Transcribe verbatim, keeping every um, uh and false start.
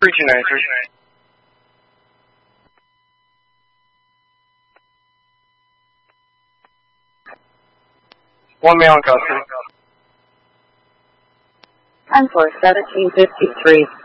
Originator. One male in custody. ten four seventeen fifty-three.